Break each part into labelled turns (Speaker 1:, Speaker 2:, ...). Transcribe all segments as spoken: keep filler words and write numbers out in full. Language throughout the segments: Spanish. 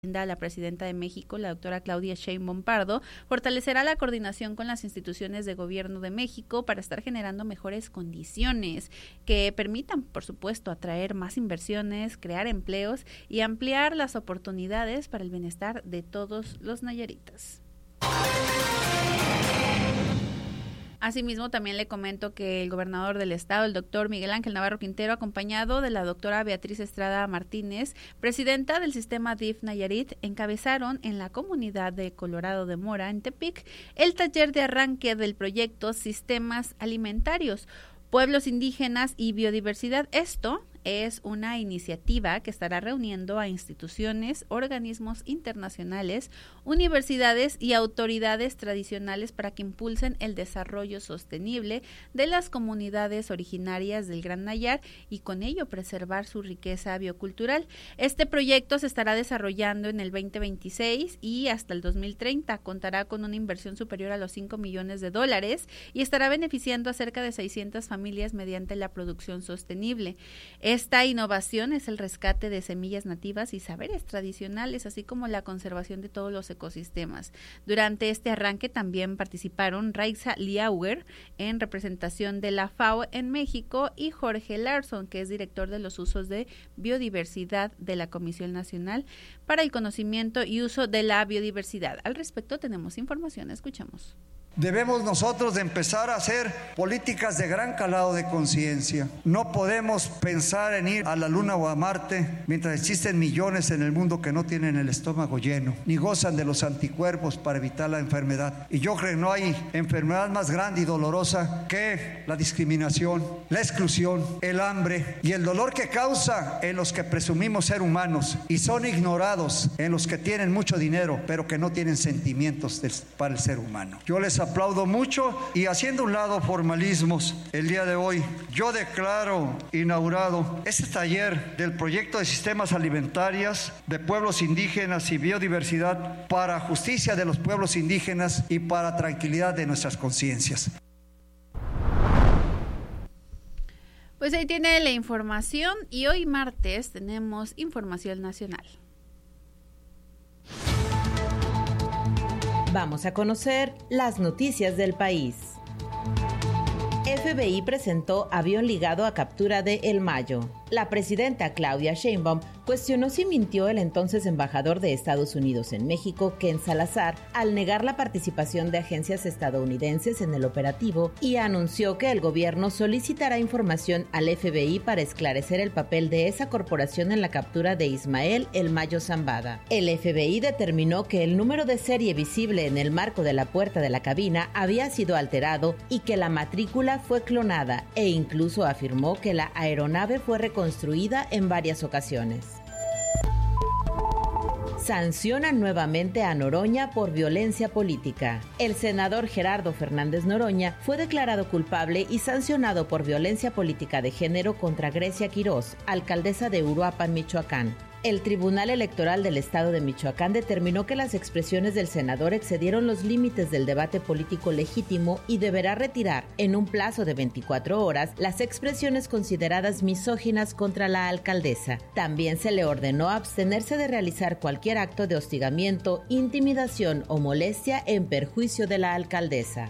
Speaker 1: La presidenta de México, la doctora Claudia Sheinbaum Pardo, fortalecerá la coordinación con las instituciones de gobierno de México para estar generando mejores condiciones que permitan, por supuesto, atraer más inversiones, crear empleos y ampliar las oportunidades para el bienestar de todos los nayaritas. Asimismo, también le comento que el gobernador del estado, el doctor Miguel Ángel Navarro Quintero, acompañado de la doctora Beatriz Estrada Martínez, presidenta del sistema D I F Nayarit, encabezaron en la comunidad de Colorado de Mora, en Tepic, el taller de arranque del proyecto Sistemas Alimentarios, Pueblos Indígenas y Biodiversidad. Esto es una iniciativa que estará reuniendo a instituciones, organismos internacionales, universidades y autoridades tradicionales para que impulsen el desarrollo sostenible de las comunidades originarias del Gran Nayar y con ello preservar su riqueza biocultural. Este proyecto se estará desarrollando en el veinte veintiséis y hasta el dos mil treinta. Contará con una inversión superior a los cinco millones de dólares y estará beneficiando a cerca de seiscientas familias mediante la producción sostenible. Esta innovación es el rescate de semillas nativas y saberes tradicionales, así como la conservación de todos los ecosistemas. Durante este arranque también participaron Raiza Liauer, en representación de la F A O en México, y Jorge Larson, que es director de los usos de biodiversidad de la Comisión Nacional para el Conocimiento y Uso de la Biodiversidad. Al respecto tenemos información, escuchamos.
Speaker 2: Debemos nosotros de empezar a hacer políticas de gran calado de conciencia. No podemos pensar en ir a la Luna o a Marte mientras existen millones en el mundo que no tienen el estómago lleno, ni gozan de los anticuerpos para evitar la enfermedad. Y yo creo que no hay enfermedad más grande y dolorosa que la discriminación, la exclusión, el hambre y el dolor que causa en los que presumimos ser humanos y son ignorados en los que tienen mucho dinero, pero que no tienen sentimientos del, para el ser humano. Yo les aplaudo mucho y haciendo un lado formalismos, el día de hoy yo declaro inaugurado este taller del proyecto de sistemas alimentarios de pueblos indígenas y biodiversidad para justicia de los pueblos indígenas y para tranquilidad de nuestras conciencias.
Speaker 1: Pues ahí tiene la información y hoy martes tenemos información nacional.
Speaker 3: Vamos a conocer las noticias del país. F B I presentó avión ligado a captura de El Mayo. La presidenta Claudia Sheinbaum cuestionó si mintió el entonces embajador de Estados Unidos en México, Ken Salazar, al negar la participación de agencias estadounidenses en el operativo y anunció que el gobierno solicitará información al F B I para esclarecer el papel de esa corporación en la captura de Ismael El Mayo Zambada. El F B I determinó que el número de serie visible en el marco de la puerta de la cabina había sido alterado y que la matrícula fue clonada e incluso afirmó que la aeronave fue reconstruida en varias ocasiones. Sancionan nuevamente a Noroña por violencia política. El senador Gerardo Fernández Noroña fue declarado culpable y sancionado por violencia política de género contra Grecia Quirós, alcaldesa de Uruapan, Michoacán. El Tribunal Electoral del Estado de Michoacán determinó que las expresiones del senador excedieron los límites del debate político legítimo y deberá retirar, en un plazo de veinticuatro horas, las expresiones consideradas misóginas contra la alcaldesa. También se le ordenó abstenerse de realizar cualquier acto de hostigamiento, intimidación o molestia en perjuicio de la alcaldesa.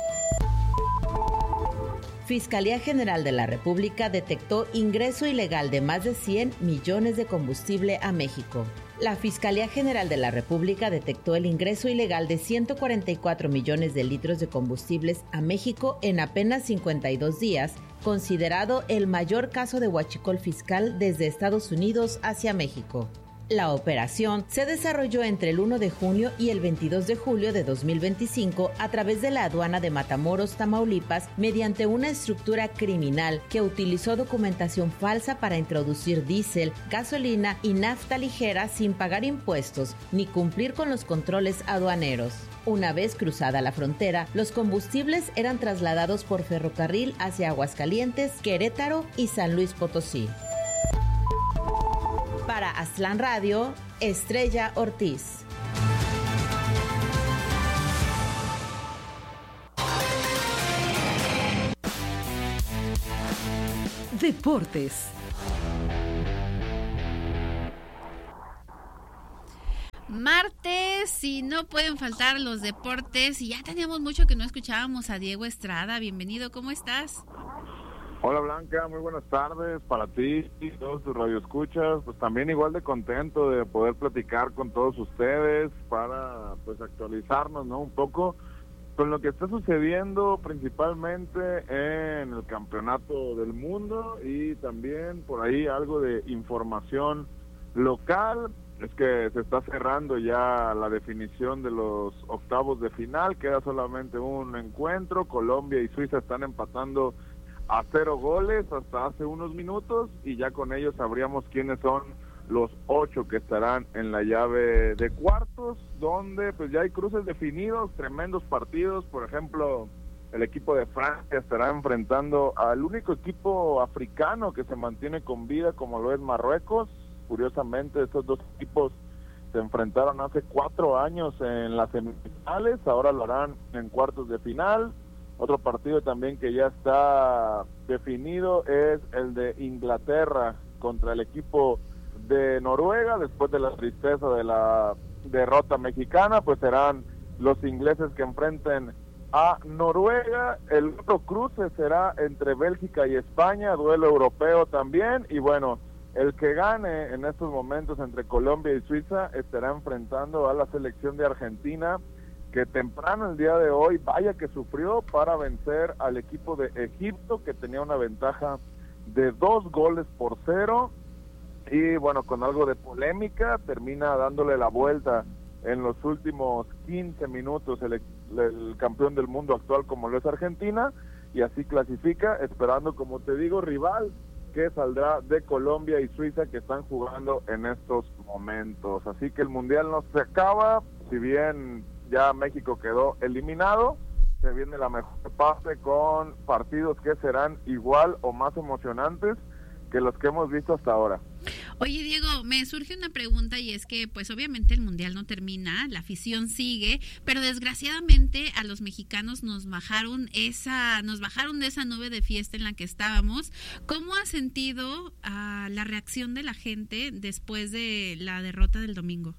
Speaker 3: Fiscalía General de la República detectó ingreso ilegal de más de cien millones de combustible a México. La Fiscalía General de la República detectó el ingreso ilegal de ciento cuarenta y cuatro millones de litros de combustibles a México en apenas cincuenta y dos días, considerado el mayor caso de huachicol fiscal desde Estados Unidos hacia México. La operación se desarrolló entre el primero de junio y el veintidós de julio de dos mil veinticinco a través de la aduana de Matamoros, Tamaulipas, mediante una estructura criminal que utilizó documentación falsa para introducir diésel, gasolina y nafta ligera sin pagar impuestos ni cumplir con los controles aduaneros. Una vez cruzada la frontera, los combustibles eran trasladados por ferrocarril hacia Aguascalientes, Querétaro y San Luis Potosí. Para Aztlán Radio, Estrella Ortiz.
Speaker 4: Deportes.
Speaker 1: Martes, y no pueden faltar los deportes, y ya teníamos mucho que no escuchábamos a Diego Estrada. Bienvenido, ¿cómo estás?
Speaker 4: Hola Blanca, muy buenas tardes para ti y todos tus radioescuchas. Pues también igual de contento de poder platicar con todos ustedes para pues actualizarnos, ¿no? Un poco con lo que está sucediendo principalmente en el campeonato del mundo y también por ahí algo de información local. Es que se está cerrando ya la definición de los octavos de final, queda solamente un encuentro. Colombia y Suiza están empatando a cero goles hasta hace unos minutos y ya con ellos sabríamos quiénes son los ocho que estarán en la llave de cuartos, donde pues ya hay cruces definidos, tremendos partidos. Por ejemplo, el equipo de Francia estará enfrentando al único equipo africano que se mantiene con vida, como lo es Marruecos. Curiosamente, estos dos equipos se enfrentaron hace cuatro años en las semifinales, ahora lo harán en cuartos de final. Otro partido también que ya está definido es el de Inglaterra contra el equipo de Noruega. Después de la tristeza de la derrota mexicana, pues serán los ingleses que enfrenten a Noruega. El otro cruce será entre Bélgica y España, duelo europeo también, y bueno, el que gane en estos momentos entre Colombia y Suiza estará enfrentando a la selección de Argentina, que temprano el día de hoy, vaya que sufrió para vencer al equipo de Egipto, que tenía una ventaja de dos goles por cero, y bueno, con algo de polémica, termina dándole la vuelta en los últimos quince minutos el, el campeón del mundo actual, como lo es Argentina, y así clasifica, esperando, como te digo, rival que saldrá de Colombia y Suiza, que están jugando en estos momentos. Así que el Mundial no se acaba, si bien ya México quedó eliminado, se viene la mejor parte con partidos que serán igual o más emocionantes que los que hemos visto hasta ahora.
Speaker 1: Oye, Diego, me surge una pregunta, y es que pues obviamente el Mundial no termina, la afición sigue, pero desgraciadamente a los mexicanos nos bajaron esa, nos bajaron de esa nube de fiesta en la que estábamos. ¿Cómo has sentido uh, la reacción de la gente después de la derrota del domingo?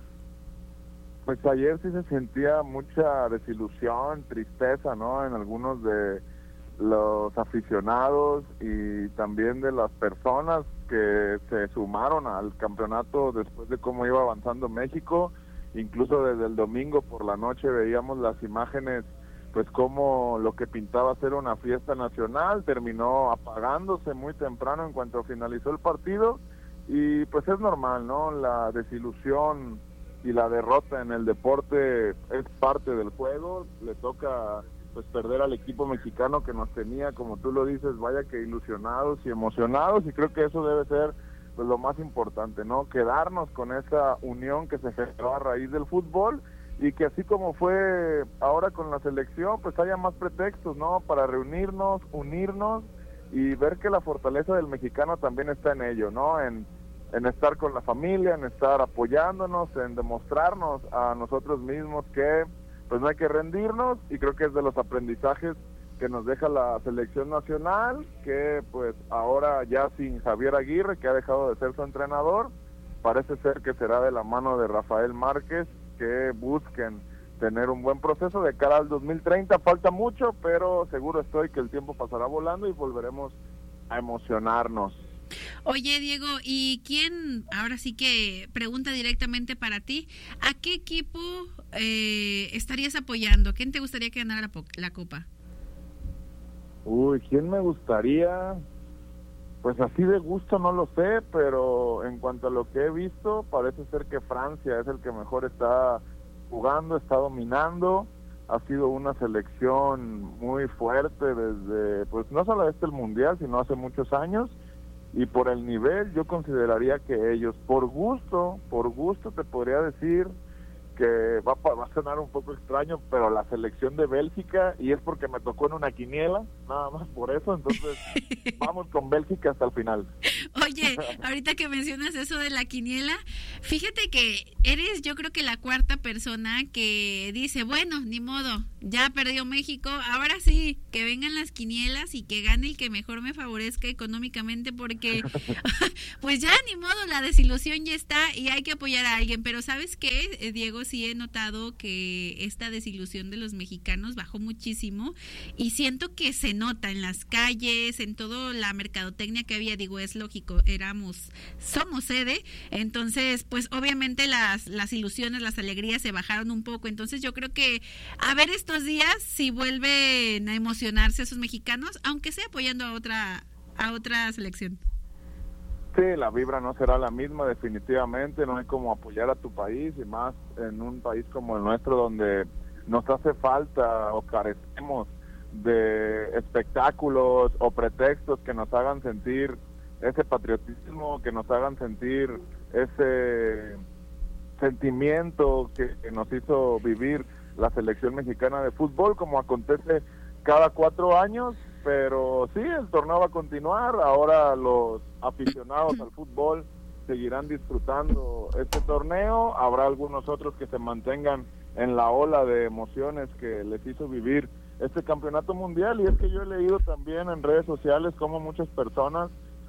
Speaker 4: Pues ayer sí se sentía mucha desilusión, tristeza, ¿no? En algunos de los aficionados y también de las personas que se sumaron al campeonato después de cómo iba avanzando México. Incluso desde el domingo por la noche veíamos las imágenes, pues como lo que pintaba ser una fiesta nacional terminó apagándose muy temprano en cuanto finalizó el partido, y pues es normal, ¿no? La desilusión y la derrota en el deporte es parte del juego. Le toca pues perder al equipo mexicano que nos tenía, como tú lo dices, vaya que ilusionados y emocionados, y creo que eso debe ser pues lo más importante, ¿no? Quedarnos con esa unión que se generó a raíz del fútbol, y que así como fue ahora con la selección, pues haya más pretextos, ¿no? Para reunirnos, unirnos y ver que la fortaleza del mexicano también está en ello, ¿no? En en estar con la familia, en estar apoyándonos, en demostrarnos a nosotros mismos que pues no hay que rendirnos, y creo que es de los aprendizajes que nos deja la selección nacional, que pues ahora ya sin Javier Aguirre, que ha dejado de ser su entrenador, parece ser que será de la mano de Rafael Márquez, que busquen tener un buen proceso de cara al dos mil treinta. Falta mucho, pero seguro estoy que el tiempo pasará volando y volveremos a emocionarnos.
Speaker 1: Oye, Diego, ¿y quién, ahora sí que pregunta directamente para ti, a qué equipo eh, estarías apoyando? ¿Quién te gustaría que ganara la, la Copa?
Speaker 4: Uy, ¿quién me gustaría? Pues así de gusto no lo sé, pero en cuanto a lo que he visto, parece ser que Francia es el que mejor está jugando, está dominando. Ha sido una selección muy fuerte desde, pues no solo desde el Mundial, sino hace muchos años. Y por el nivel yo consideraría que ellos, por gusto, por gusto te podría decir que va, va a sonar un poco extraño, pero la selección de Bélgica, y es porque me tocó en una quiniela, nada más por eso, entonces vamos con Bélgica hasta el final.
Speaker 1: Oye, ahorita que mencionas eso de la quiniela, fíjate que eres yo creo que la cuarta persona que dice, bueno, ni modo, ya perdió México, ahora sí, que vengan las quinielas y que gane el que mejor me favorezca económicamente, porque pues ya ni modo, la desilusión ya está y hay que apoyar a alguien. Pero ¿sabes qué, Diego? Sí he notado que esta desilusión de los mexicanos bajó muchísimo y siento que se nota en las calles, en toda la mercadotecnia que había. Digo, es lógico, éramos, somos sede, entonces pues obviamente las, las ilusiones, las alegrías se bajaron un poco. Entonces yo creo que a ver estos días si vuelven a emocionarse esos mexicanos, aunque sea apoyando a otra, a otra selección.
Speaker 4: Sí, la vibra no será la misma definitivamente, no hay como apoyar a tu país, y más en un país como el nuestro donde nos hace falta o carecemos de espectáculos o pretextos que nos hagan sentir ese patriotismo, que nos hagan sentir ese sentimiento que, que nos hizo vivir la selección mexicana de fútbol, como acontece cada cuatro años. Pero sí, el torneo va a continuar, ahora los aficionados al fútbol seguirán disfrutando este torneo, habrá algunos otros que se mantengan en la ola de emociones que les hizo vivir este campeonato mundial. Y es que yo he leído también en redes sociales cómo muchas personas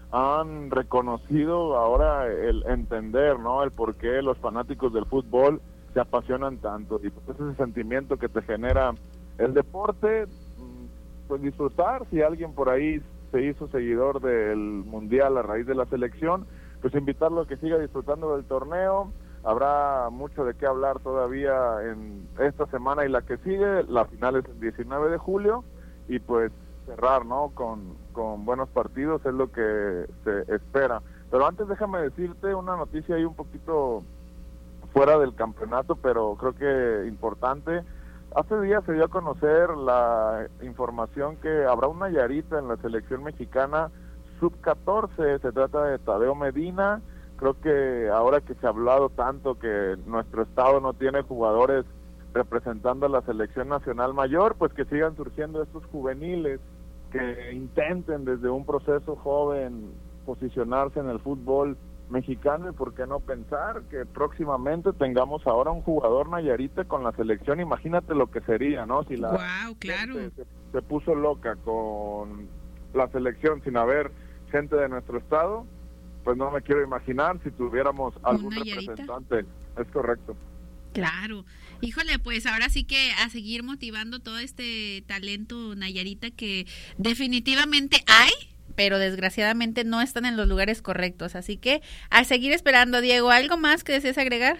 Speaker 4: han reconocido ahora el entender, ¿no?, el por qué los fanáticos del fútbol se apasionan tanto, y pues ese sentimiento que te genera el deporte, pues disfrutar. Si alguien por ahí se hizo seguidor del mundial a raíz de la selección, pues invitarlo a que siga disfrutando del torneo. Habrá mucho de qué hablar todavía en esta semana y la que sigue. La final es el diecinueve de julio y pues cerrar, ¿no?, con, con buenos partidos es lo que se espera. Pero antes déjame decirte una noticia ahí un poquito fuera del campeonato, pero creo que importante. Hace días se dio a conocer la información que habrá una Nayarita en la selección mexicana sub catorce, se trata de Tadeo Medina. Creo que ahora que se ha hablado tanto que nuestro estado no tiene jugadores representando a la selección nacional mayor, pues que sigan surgiendo estos juveniles, que intenten desde un proceso joven posicionarse en el fútbol mexicano, y por qué no pensar que próximamente tengamos ahora un jugador Nayarita con la selección. Imagínate lo que sería, ¿no? Si la
Speaker 1: wow, claro.
Speaker 4: gente se, se puso loca con la selección sin haber gente de nuestro estado, pues no me quiero imaginar si tuviéramos algún representante. Es correcto.
Speaker 1: Claro, híjole, pues ahora sí que a seguir motivando todo este talento Nayarita que definitivamente hay, pero desgraciadamente no están en los lugares correctos, así que a seguir esperando. Diego, ¿algo más que desees agregar?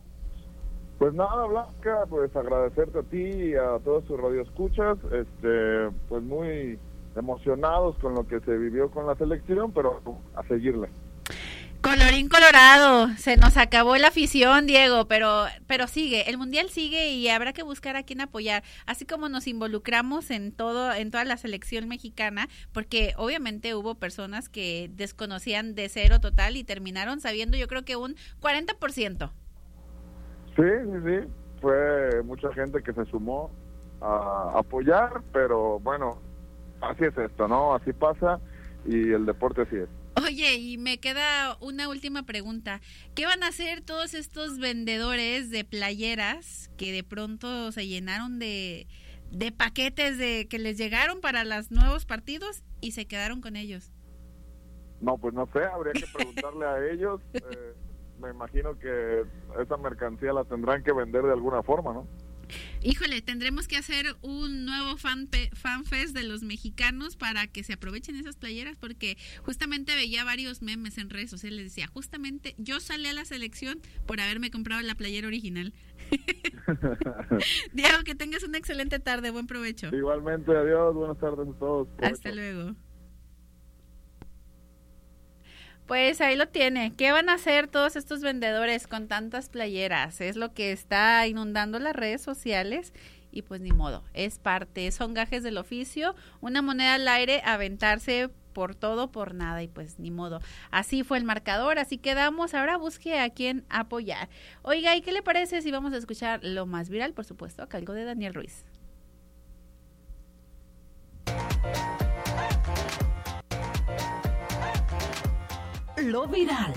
Speaker 4: Pues nada, Blanca, pues agradecerte a ti y a todos tus radioescuchas, este, pues muy emocionados con lo que se vivió con la selección, pero a seguirla.
Speaker 1: Colorín colorado, se nos acabó la afición, Diego, pero pero sigue, el mundial sigue y habrá que buscar a quién apoyar, así como nos involucramos en todo, en toda la selección mexicana, porque obviamente hubo personas que desconocían de cero total y terminaron sabiendo, yo creo que un cuarenta por ciento.
Speaker 4: Sí, sí, sí, fue mucha gente que se sumó a apoyar, pero bueno, así es esto, ¿no? Así pasa y el deporte así es.
Speaker 1: Oye, y me queda una última pregunta. ¿Qué van a hacer todos estos vendedores de playeras que de pronto se llenaron de, de paquetes de que les llegaron para los nuevos partidos y se quedaron con ellos?
Speaker 4: No, pues no sé, habría que preguntarle a ellos. Eh, me imagino que esa mercancía la tendrán que vender de alguna forma, ¿no?
Speaker 1: Híjole, tendremos que hacer un nuevo fan, pe- fan fest de los mexicanos para que se aprovechen esas playeras, porque justamente veía varios memes en redes sociales, decía, justamente yo salí a la selección por haberme comprado la playera original. Diego, que tengas una excelente tarde, buen provecho.
Speaker 4: Igualmente, adiós, buenas tardes a todos. Provecho.
Speaker 1: Hasta luego. Pues ahí lo tiene. ¿Qué van a hacer todos estos vendedores con tantas playeras? Es lo que está inundando las redes sociales y pues ni modo, es parte, son gajes del oficio, una moneda al aire, aventarse por todo, por nada y pues ni modo. Así fue el marcador, así quedamos, ahora busque a quién apoyar. Oiga, ¿y qué le parece si vamos a escuchar lo más viral, por supuesto, a cargo de Daniel Ruiz?
Speaker 5: Solo Viral.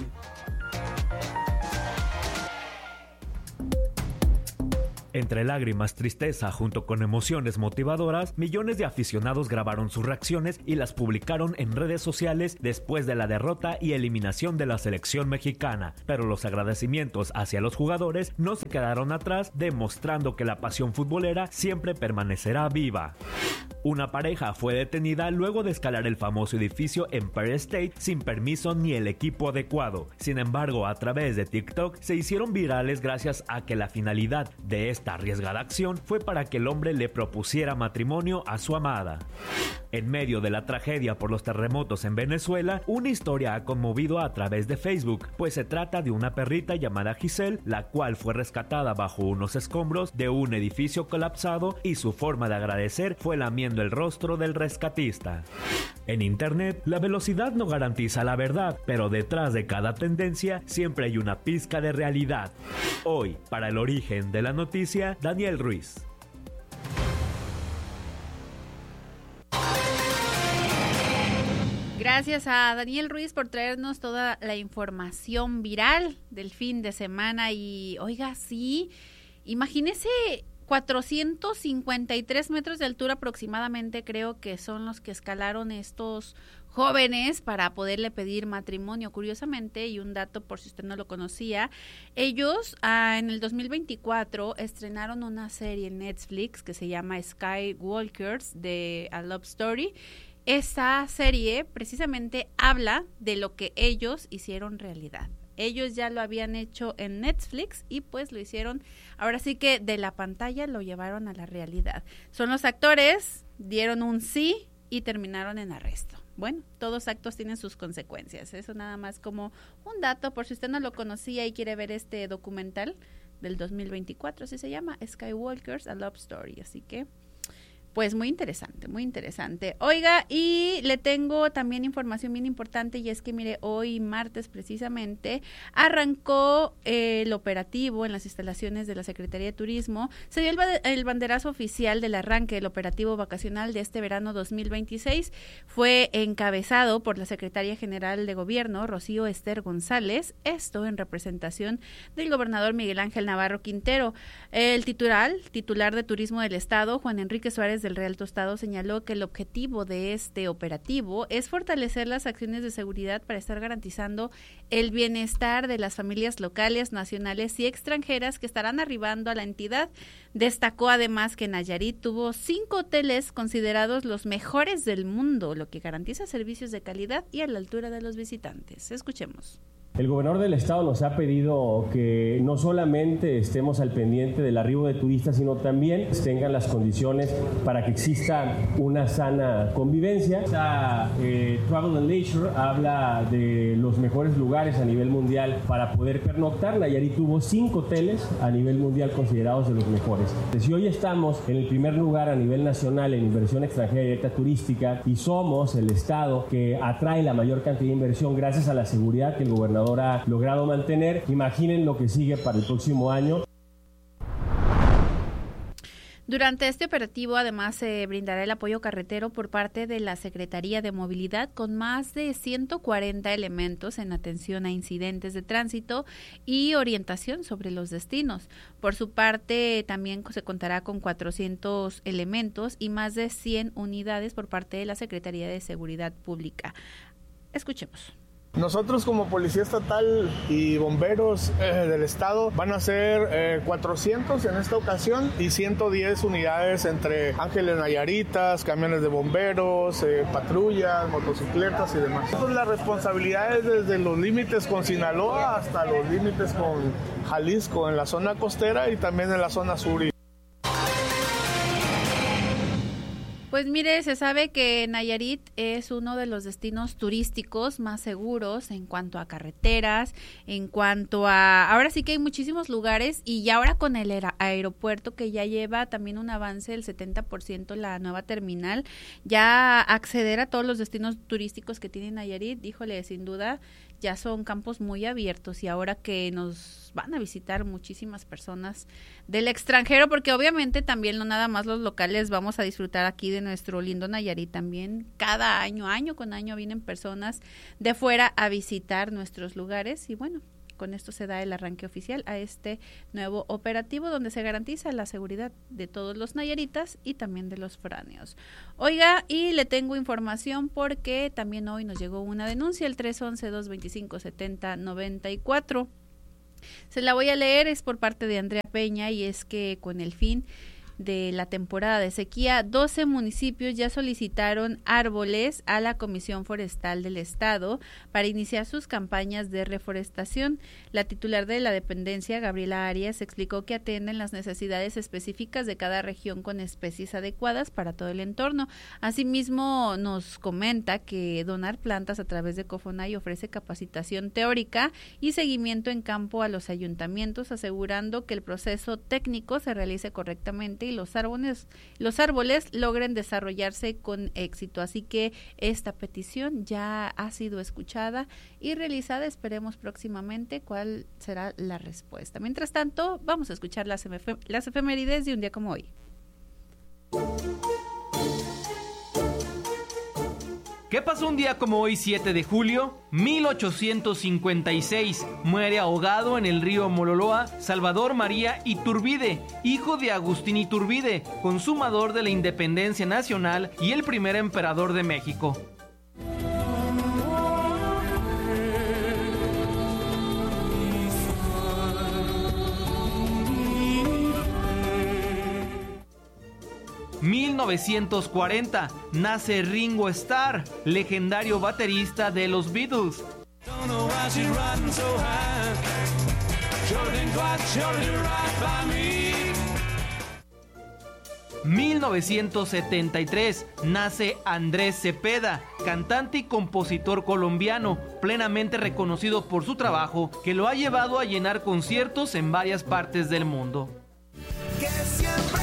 Speaker 6: Entre lágrimas, tristeza, junto con emociones motivadoras, millones de aficionados grabaron sus reacciones y las publicaron en redes sociales después de la derrota y eliminación de la selección mexicana. Pero los agradecimientos hacia los jugadores no se quedaron atrás, demostrando que la pasión futbolera siempre permanecerá viva. Una pareja fue detenida luego de escalar el famoso edificio Empire State sin permiso ni el equipo adecuado. Sin embargo, a través de TikTok se hicieron virales gracias a que la finalidad de esta arriesgada acción fue para que el hombre le propusiera matrimonio a su amada. En medio de la tragedia por los terremotos en Venezuela, una historia ha conmovido a través de Facebook, pues se trata de una perrita llamada Giselle, la cual fue rescatada bajo unos escombros de un edificio colapsado y su forma de agradecer fue lamiendo el rostro del rescatista. En internet, la velocidad no garantiza la verdad, pero detrás de cada tendencia siempre hay una pizca de realidad. Hoy, para el origen de la noticia, Daniel Ruiz.
Speaker 1: Gracias a Daniel Ruiz por traernos toda la información viral del fin de semana. Y oiga, sí, imagínese cuatrocientos cincuenta y tres metros de altura aproximadamente, creo que son los que escalaron estos jóvenes para poderle pedir matrimonio. Curiosamente, y un dato por si usted no lo conocía, ellos ah, en el dos mil veinticuatro estrenaron una serie en Netflix que se llama Skywalkers de A Love Story. Esa serie precisamente habla de lo que ellos hicieron realidad. Ellos ya lo habían hecho en Netflix y pues lo hicieron, ahora sí que de la pantalla lo llevaron a la realidad. Son los actores, dieron un sí y terminaron en arresto. Bueno, todos actos tienen sus consecuencias. Eso nada más como un dato por si usted no lo conocía y quiere ver este documental del dos mil veinticuatro, así se llama, Skywalkers, A Love Story. Así que pues muy interesante, muy interesante. Oiga, y le tengo también información bien importante, y es que mire, hoy martes precisamente arrancó eh, el operativo en las instalaciones de la Secretaría de Turismo. Se dio el, el banderazo oficial del arranque del operativo vacacional de este verano dos mil veintiséis. Fue encabezado por la Secretaria General de Gobierno, Rocío Ester González, esto en representación del gobernador Miguel Ángel Navarro Quintero. El titular, titular de Turismo del Estado, Juan Enrique Suárez del Real Tostado, señaló que el objetivo de este operativo es fortalecer las acciones de seguridad para estar garantizando el bienestar de las familias locales, nacionales y extranjeras que estarán arribando a la entidad. Destacó además que Nayarit tuvo cinco hoteles considerados los mejores del mundo, lo que garantiza servicios de calidad y a la altura de los visitantes. Escuchemos.
Speaker 7: El gobernador del estado nos ha pedido que no solamente estemos al pendiente del arribo de turistas, sino también tengan las condiciones para que exista una sana convivencia. Esta, eh, Travel and Leisure habla de los mejores lugares a nivel mundial para poder pernoctar. Nayarit tuvo cinco hoteles a nivel mundial considerados de los mejores. Si hoy estamos en el primer lugar a nivel nacional en inversión extranjera directa turística y somos el estado que atrae la mayor cantidad de inversión gracias a la seguridad que el gobernador ha logrado mantener, imaginen lo que sigue para el próximo año.
Speaker 1: Durante este operativo, además, se brindará el apoyo carretero por parte de la Secretaría de Movilidad con más de ciento cuarenta elementos en atención a incidentes de tránsito y orientación sobre los destinos. Por su parte, también se contará con cuatrocientos elementos y más de cien unidades por parte de la Secretaría de Seguridad Pública. Escuchemos.
Speaker 8: Nosotros como Policía Estatal y bomberos eh, del estado van a ser eh, cuatrocientos en esta ocasión y ciento diez unidades entre ángeles nayaritas, camiones de bomberos, eh, patrullas, motocicletas y demás. Entonces, la responsabilidad es desde los límites con Sinaloa hasta los límites con Jalisco en la zona costera y también en la zona sur.
Speaker 1: Pues mire, se sabe que Nayarit es uno de los destinos turísticos más seguros en cuanto a carreteras, en cuanto a... Ahora sí que hay muchísimos lugares y ya ahora con el aeropuerto que ya lleva también un avance del setenta por ciento la nueva terminal, ya acceder a todos los destinos turísticos que tiene Nayarit, híjole, sin duda ya son campos muy abiertos y ahora que nos van a visitar muchísimas personas del extranjero, porque obviamente también no nada más los locales vamos a disfrutar aquí de nuestro lindo Nayarit, también cada año, año con año vienen personas de fuera a visitar nuestros lugares y bueno, con esto se da el arranque oficial a este nuevo operativo donde se garantiza la seguridad de todos los nayaritas y también de los foráneos. Oiga, y le tengo información porque también hoy nos llegó una denuncia, el tres once, dos veinticinco, setenta, noventa y cuatro. Se la voy a leer, es por parte de Andrea Peña y es que con el fin de la temporada de sequía, doce municipios ya solicitaron árboles a la Comisión Forestal del Estado para iniciar sus campañas de reforestación. La titular de la dependencia, Gabriela Arias, explicó que atienden las necesidades específicas de cada región con especies adecuadas para todo el entorno. Asimismo, nos comenta que donar plantas a través de Cofonay ofrece capacitación teórica y seguimiento en campo a los ayuntamientos, asegurando que el proceso técnico se realice correctamente y los árboles, los árboles logren desarrollarse con éxito. Así que esta petición ya ha sido escuchada y realizada. Esperemos próximamente cuál será la respuesta. Mientras tanto, vamos a escuchar las, efem- las efemérides de un día como hoy.
Speaker 5: ¿Qué pasó un día como hoy, siete de julio? mil ochocientos cincuenta y seis. Muere ahogado en el río Mololoa Salvador María Iturbide, hijo de Agustín Iturbide, consumador de la independencia nacional y el primer emperador de México. mil novecientos cuarenta, nace Ringo Starr, legendario baterista de los Beatles. mil novecientos setenta y tres, nace Andrés Cepeda, cantante y compositor colombiano, plenamente reconocido por su trabajo, que lo ha llevado a llenar conciertos en varias partes del mundo.
Speaker 9: Que siempre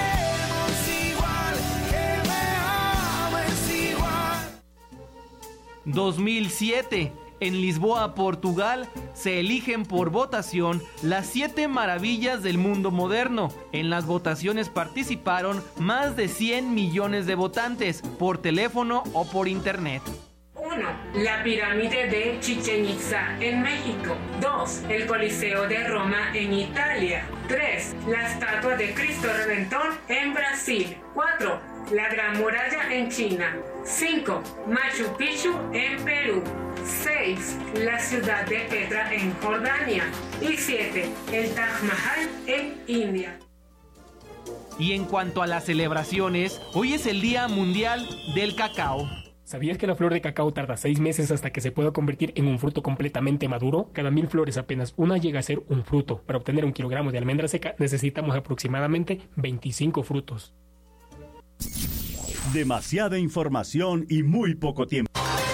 Speaker 5: dos mil siete. En Lisboa, Portugal, se eligen por votación las siete maravillas del mundo moderno. En las votaciones participaron más de cien millones de votantes, por teléfono o por internet.
Speaker 10: uno. La pirámide de Chichén Itzá en México. dos. El Coliseo de Roma en Italia. tres. La estatua de Cristo Redentor en Brasil. cuatro. La Gran Muralla en China. cinco. Machu Picchu en Perú. seis. La ciudad de Petra en Jordania. Y siete. El Taj Mahal en India.
Speaker 5: Y en cuanto a las celebraciones, hoy es el Día Mundial del Cacao.
Speaker 11: ¿Sabías que la flor de cacao tarda seis meses hasta que se pueda convertir en un fruto completamente maduro? Cada mil flores apenas una llega a ser un fruto. Para obtener un kilogramo de almendra seca necesitamos aproximadamente veinticinco frutos.
Speaker 12: Demasiada información y muy poco tiempo.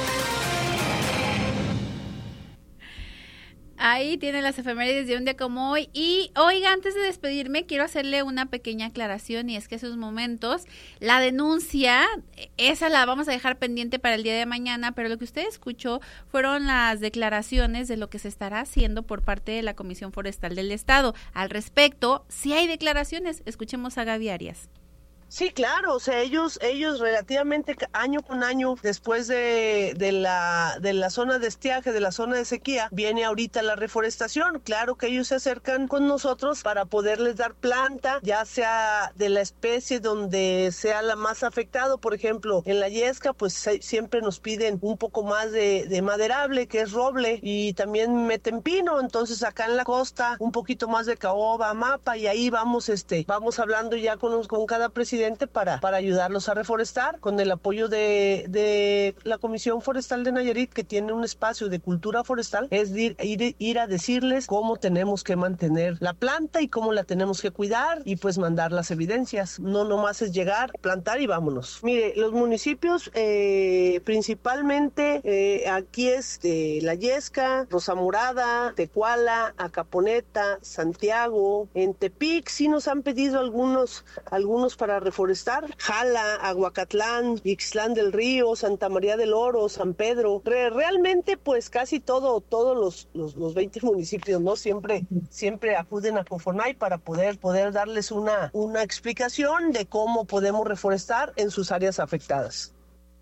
Speaker 1: Ahí tienen las efemérides de un día como hoy. Y oiga, antes de despedirme, quiero hacerle una pequeña aclaración, y es que esos momentos, la denuncia, esa la vamos a dejar pendiente para el día de mañana, pero lo que usted escuchó fueron las declaraciones de lo que se estará haciendo por parte de la Comisión Forestal del Estado. Al respecto, si hay declaraciones, escuchemos a Gaby Arias.
Speaker 13: Sí, claro, o sea, ellos ellos relativamente año con año, después de, de la de la zona de estiaje, de la zona de sequía, viene ahorita la reforestación. Claro que ellos se acercan con nosotros para poderles dar planta, ya sea de la especie donde sea la más afectado. Por ejemplo, en la yesca, pues siempre nos piden un poco más de, de maderable, que es roble, y también meten pino. Entonces acá en la costa, un poquito más de caoba, mapa, y ahí vamos, este, vamos hablando ya con, con cada presidente para, para ayudarlos a reforestar, con el apoyo de, de la Comisión Forestal de Nayarit, que tiene un espacio de cultura forestal. Es ir, ir, ir a decirles cómo tenemos que mantener la planta y cómo la tenemos que cuidar, y pues mandar las evidencias. No nomás es llegar, plantar y vámonos. Mire, los municipios eh, principalmente eh, aquí es eh, La Yesca, Rosa Morada, Tecuala, Acaponeta, Santiago. En Tepic sí nos han pedido algunos, algunos para reforestar reforestar. Jala, Aguacatlán, Ixtlán del Río, Santa María del Oro, San Pedro. Re- realmente pues casi todo, todos los, los, los veinte municipios, ¿no? Siempre, siempre acuden a Confornay para poder, poder darles una, una explicación de cómo podemos reforestar en sus áreas afectadas.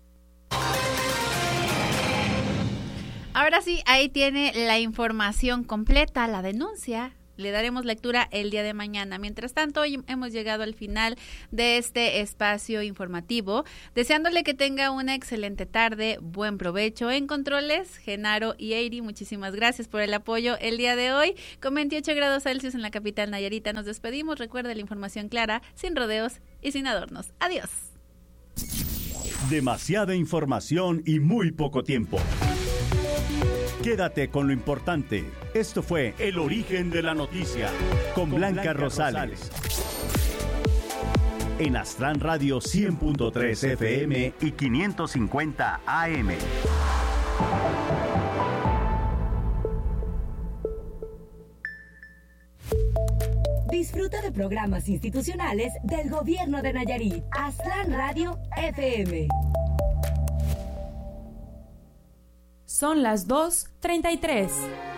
Speaker 1: Ahora sí, ahí tiene la información completa, la denuncia. Le daremos lectura el día de mañana. Mientras tanto, hoy hemos llegado al final de este espacio informativo, deseándole que tenga una excelente tarde, buen provecho. En controles, Genaro y Eiri, muchísimas gracias por el apoyo el día de hoy. Con veintiocho grados Celsius en la capital Nayarita nos despedimos. Recuerda la información clara, sin rodeos y sin adornos. Adiós.
Speaker 12: Demasiada información y muy poco tiempo. Quédate con lo importante. Esto fue El Origen de la Noticia con, con Blanca, Blanca Rosales. Rosales. En Astran Radio cien punto tres F M y quinientos cincuenta A M.
Speaker 14: Disfruta de programas institucionales del Gobierno de Nayarit. Astran Radio F M.
Speaker 15: Son las dos treinta y tres.